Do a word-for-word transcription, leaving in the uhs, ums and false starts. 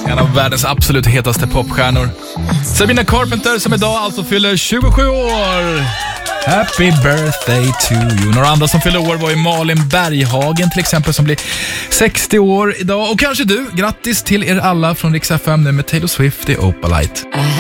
En av världens absolut hetaste popstjärnor. Sabrina Carpenter som idag alltså fyller tjugosju år. Happy birthday to you. Några andra som fyller år var ju Malin Berghagen till exempel, som blir sextio år idag. Och kanske du, grattis till er alla från Rix F M nu med Taylor Swift i Opalite.